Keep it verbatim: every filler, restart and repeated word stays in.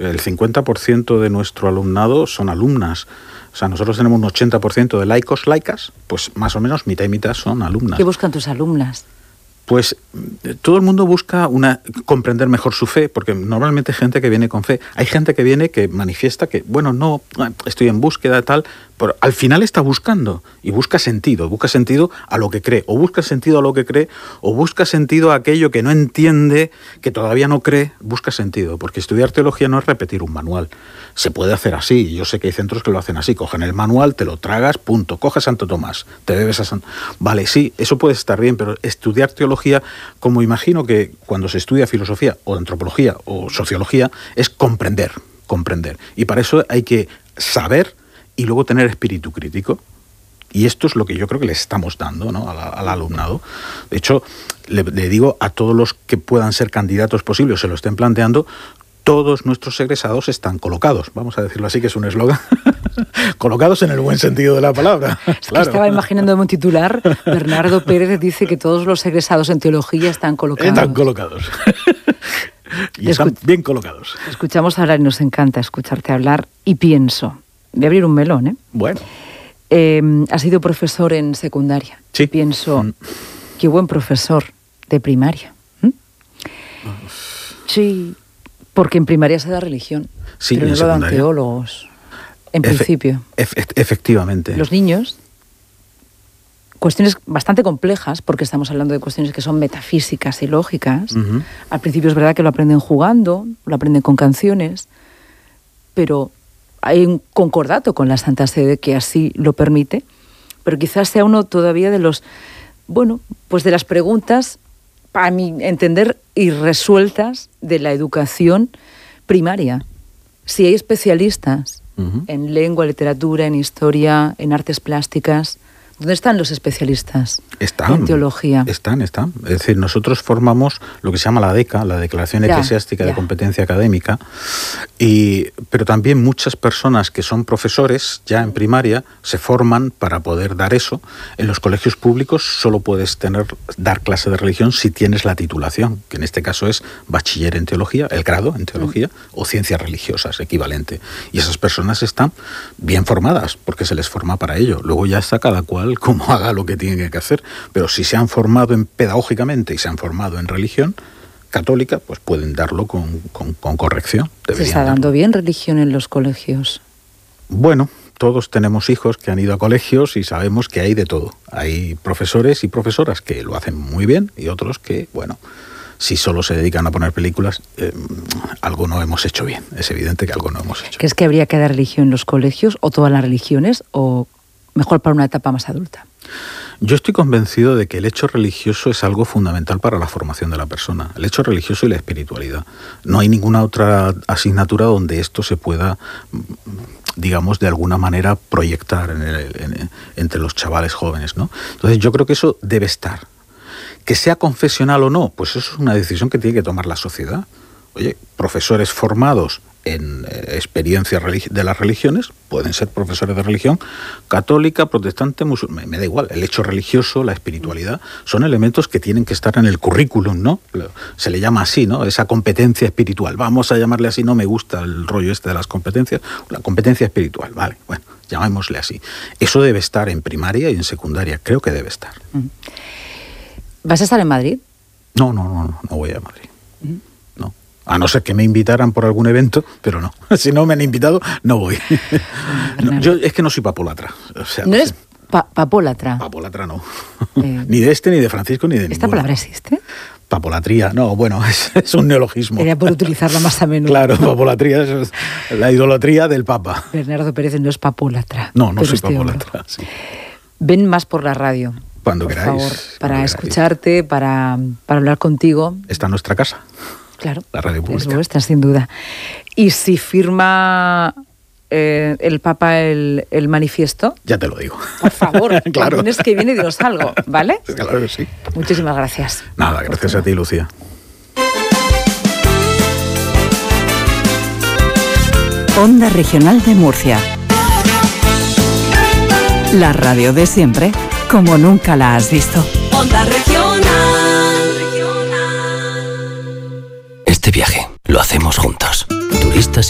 El cincuenta por ciento de nuestro alumnado son alumnas. O sea, nosotros tenemos un ochenta por ciento de laicos, laicas, pues más o menos mitad y mitad son alumnas. ¿Qué buscan tus alumnas? Pues todo el mundo busca una comprender mejor su fe, porque normalmente hay gente que viene con fe. Hay gente que viene que manifiesta que, bueno, no, estoy en búsqueda tal, pero al final está buscando y busca sentido, busca sentido a lo que cree, o busca sentido a lo que cree, o busca sentido a aquello que no entiende, que todavía no cree, busca sentido, porque estudiar teología no es repetir un manual. Se puede hacer así, yo sé que hay centros que lo hacen así, cogen el manual, te lo tragas, punto, coge Santo Tomás, te bebes a Santo... Vale, sí, eso puede estar bien, pero estudiar teología, como imagino que cuando se estudia filosofía o antropología o sociología, es comprender, comprender. Y para eso hay que saber y luego tener espíritu crítico. Y esto es lo que yo creo que le estamos dando, ¿no?, al, al alumnado. De hecho, le, le digo a todos los que puedan ser candidatos posibles, se lo estén planteando, todos nuestros egresados están colocados, vamos a decirlo así, que es un eslogan, colocados en el buen sentido de la palabra. Es claro. Que estaba imaginando un titular, Bernardo Pérez dice que todos los egresados en teología están colocados. Están colocados. Y están Escuch- bien colocados. Escuchamos hablar y nos encanta escucharte hablar, y pienso, voy a abrir un melón, ¿eh? Bueno. Eh, has sido profesor en secundaria. Sí. Pienso, mm. qué buen profesor de primaria. ¿Mm? Sí, porque en primaria se da religión, sí, pero no lo dan teólogos, en Efe- principio. Efe- efectivamente. Los niños, cuestiones bastante complejas, porque estamos hablando de cuestiones que son metafísicas y lógicas. Uh-huh. Al principio es verdad que lo aprenden jugando, lo aprenden con canciones, pero hay un concordato con la Santa Sede que así lo permite, pero quizás sea uno todavía de los, bueno, pues de las preguntas, para mi entender, irresueltas de la educación primaria. Si hay especialistas uh-huh. en lengua, literatura, en historia, en artes plásticas, ¿dónde están los especialistas están, en teología? Están, están. Es decir, nosotros formamos lo que se llama la DECA, la Declaración ya, Eclesiástica ya. de Competencia Académica, y, pero también muchas personas que son profesores ya en primaria se forman para poder dar eso. En los colegios públicos solo puedes tener dar clase de religión si tienes la titulación, que en este caso es bachiller en teología, el grado en teología, mm. o ciencias religiosas, equivalente. Y esas personas están bien formadas, porque se les forma para ello. Luego ya está cada cual como haga lo que tiene que hacer, pero si se han formado en, pedagógicamente y se han formado en religión católica, pues pueden darlo con, con, con corrección. ¿Se está dando darlo. bien religión en los colegios? Bueno, todos tenemos hijos que han ido a colegios y sabemos que hay de todo. Hay profesores y profesoras que lo hacen muy bien y otros que, bueno, si solo se dedican a poner películas, eh, algo no hemos hecho bien. Es evidente que algo no hemos hecho. ¿Crees que habría que dar religión en los colegios o todas las religiones o mejor para una etapa más adulta? Yo estoy convencido de que el hecho religioso es algo fundamental para la formación de la persona. El hecho religioso y la espiritualidad. No hay ninguna otra asignatura donde esto se pueda, digamos, de alguna manera proyectar en el, en, entre los chavales jóvenes, ¿no? Entonces yo creo que eso debe estar. Que sea confesional o no, pues eso es una decisión que tiene que tomar la sociedad. Oye, profesores formados en eh, experiencia religi- de las religiones pueden ser profesores de religión católica, protestante, musulmán, me da igual. El hecho religioso, la espiritualidad, son elementos que tienen que estar en el currículum, ¿no? Se le llama así, ¿no? Esa competencia espiritual. Vamos a llamarle así, no me gusta el rollo este de las competencias. La competencia espiritual, vale, bueno, llamémosle así. Eso debe estar en primaria y en secundaria, creo que debe estar. ¿Vas a estar en Madrid? No, no, no, no, no voy a Madrid. No. A no ser que me invitaran por algún evento, pero no. Si no me han invitado, no voy. No, yo es que no soy papólatra. O sea, ¿No eres pa- papólatra? Papólatra no. Eh, ni de este, ni de Francisco, ni de ninguno. ¿Esta palabra existe? Papolatría, no, bueno, es, es un neologismo. Sería por utilizarla más a menudo. Claro, papolatría es la idolatría del Papa. Bernardo Pérez no es papólatra. No, no soy este papólatra. Sí. Ven más por la radio. Cuando por queráis. Favor, para cuando escucharte, queráis. para, para hablar contigo. Está en nuestra casa. Claro, la radio pública. Es vuestra, sin duda. Y si firma eh, el Papa el, el manifiesto... Ya te lo digo. Por favor, claro. el lunes que viene dinos algo, ¿vale? Claro que sí. Muchísimas gracias. Nada, gracias a ti, Lucía. Onda Regional de Murcia. La radio de siempre, como nunca la has visto. Onda Regional. Este viaje